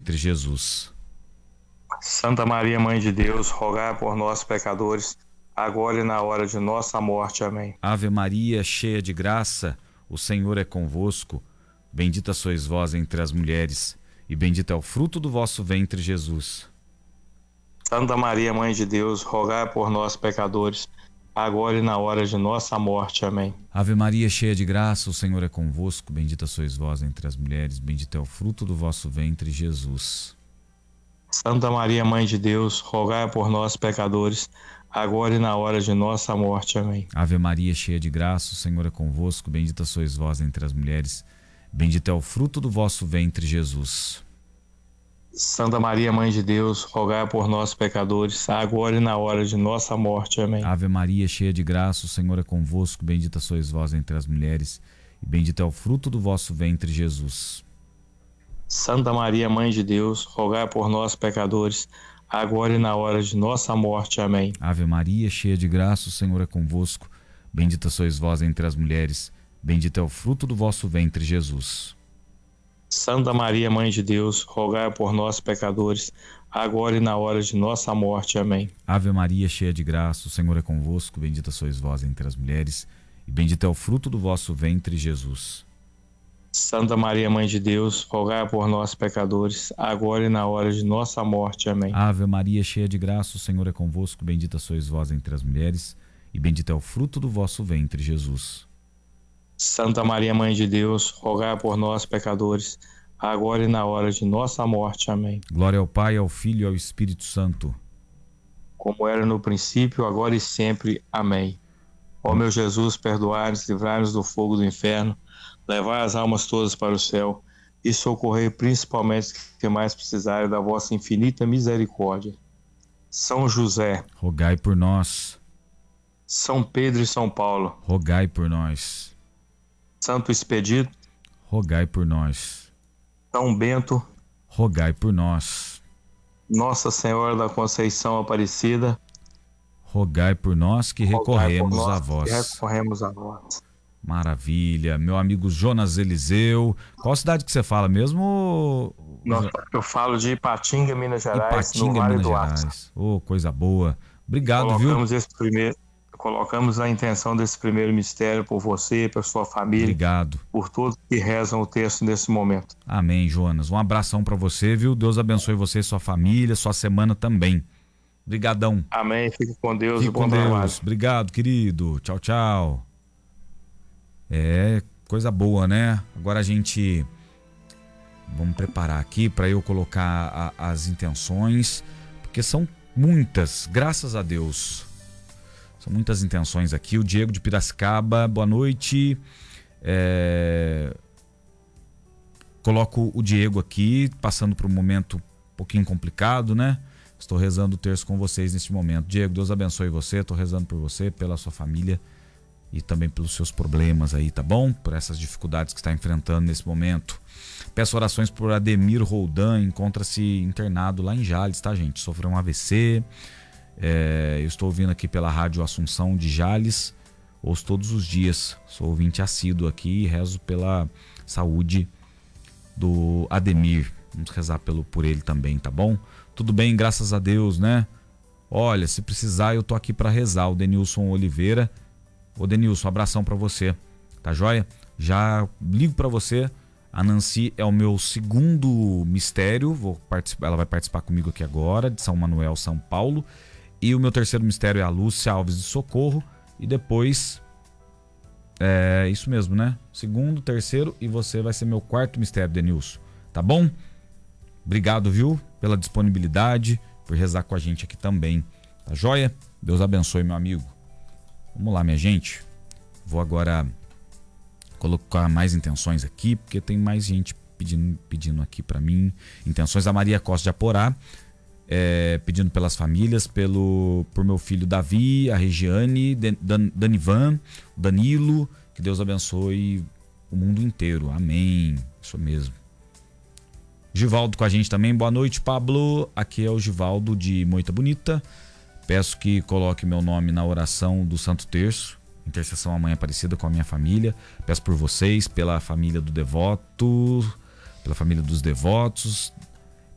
ventre, Jesus. Santa Maria, Mãe de Deus, rogai por nós, pecadores, agora e na hora de nossa morte. Amém. Ave Maria, cheia de graça, o Senhor é convosco. Bendita sois vós entre as mulheres, e bendito é o fruto do vosso ventre, Jesus. Santa Maria, Mãe de Deus, rogai por nós, pecadores, agora e na hora de nossa morte. Amém. Ave Maria, cheia de graça, o Senhor é convosco. Bendita sois vós entre as mulheres, bendito é o fruto do vosso ventre, Jesus. Santa Maria, Mãe de Deus, rogai por nós, pecadores, agora e na hora de nossa morte. Amém. Ave Maria, cheia de graça, o Senhor é convosco. Bendita sois vós entre as mulheres, bendito é o fruto do vosso ventre, Jesus. Santa Maria, Mãe de Deus, rogai por nós, pecadores, agora e na hora de nossa morte. Amém. Ave Maria, cheia de graça, o Senhor é convosco. Bendita sois vós entre as mulheres, e bendito é o fruto do vosso ventre, Jesus. Santa Maria, Mãe de Deus, rogai por nós, pecadores, agora e na hora de nossa morte. Amém. Ave Maria, cheia de graça, o Senhor é convosco. Bendita sois vós entre as mulheres, bendito é o fruto do vosso ventre, Jesus. Santa Maria, Mãe de Deus, rogai por nós, pecadores, agora e na hora de nossa morte. Amém. Ave Maria, cheia de graça, o Senhor é convosco. Bendita sois vós entre as mulheres, e bendito é o fruto do vosso ventre, Jesus. Santa Maria, Mãe de Deus, rogai por nós, pecadores, agora e na hora de nossa morte. Amém. Ave Maria, cheia de graça, o Senhor é convosco. Bendita sois vós entre as mulheres, e bendito é o fruto do vosso ventre, Jesus. Santa Maria, Mãe de Deus, rogai por nós, pecadores, agora e na hora de nossa morte. Amém. Glória ao Pai, ao Filho e ao Espírito Santo. Como era no princípio, agora e sempre. Amém. Ó meu Jesus, perdoai-nos, livrai-nos do fogo do inferno, levai as almas todas para o céu e socorrei principalmente os que mais precisarem da vossa infinita misericórdia. São José, Rogai por nós. São Pedro e São Paulo, Rogai por nós. Santo Expedito, Rogai por nós. São Bento, Rogai por nós. Nossa Senhora da Conceição Aparecida, Rogai por nós que rogai recorremos por nós a vós. que recorremos a vós. Maravilha. Meu amigo Jonas Eliseu. Qual cidade que você fala mesmo? Eu falo de Ipatinga, Minas Gerais, no Ipatinga, Vale Minas do Aço. Gerais. Oh, coisa boa. Obrigado, viu? Colocamos a intenção desse primeiro mistério por você, por sua família, Obrigado. por todos que rezam o texto nesse momento. Amém, Jonas. Um abração pra você, viu? Deus abençoe você, sua família, sua semana também. Obrigadão. Amém. Fique com Deus Fique e bom com trabalho. Deus. Obrigado, querido. Tchau, tchau. É, coisa boa, né? Agora a gente... Vamos preparar aqui para eu colocar as intenções, porque são muitas, graças a Deus. São muitas intenções aqui. O Diego de Piracicaba, boa noite. Coloco o Diego aqui, passando por um momento um pouquinho complicado, né? Estou rezando o terço com vocês neste momento. Diego, Deus abençoe você. Estou rezando por você, pela sua família e também pelos seus problemas aí, tá bom? Por essas dificuldades que está enfrentando nesse momento. Peço orações por Ademir Roldan, encontra-se internado lá em Jales, tá, gente? Sofreu um AVC. Eu estou ouvindo aqui pela Rádio Assunção de Jales, ouço todos os dias, sou ouvinte assíduo aqui e rezo pela saúde do Ademir. Vamos rezar por ele também, tá bom? Tudo bem, graças a Deus, né? Olha, se precisar eu tô aqui para rezar. O Denilson Oliveira. Ô Denilson, um abração para você, tá joia? Já ligo para você. A Nancy é o meu segundo mistério, ela vai participar comigo aqui agora, de São Manuel, São Paulo. E o meu terceiro mistério é a Lúcia Alves de Socorro. E depois, isso mesmo, né? Segundo, terceiro e você vai ser meu quarto mistério, Denilson. Tá bom? Obrigado, viu? Pela disponibilidade, por rezar com a gente aqui também. Tá joia? Deus abençoe, meu amigo. Vamos lá, minha gente. Vou agora colocar mais intenções aqui, porque tem mais gente pedindo aqui para mim. Intenções da Maria Costa de Aporá. Pedindo pelas famílias, por meu filho Davi, a Regiane, Danivan, Danilo, que Deus abençoe o mundo inteiro, amém, isso mesmo. Givaldo com a gente também, boa noite, Pablo, aqui é o Givaldo de Moita Bonita, peço que coloque meu nome na oração do Santo Terço, intercessão à Mãe Aparecida com a minha família, peço por vocês, pela família do devoto, pela família dos devotos,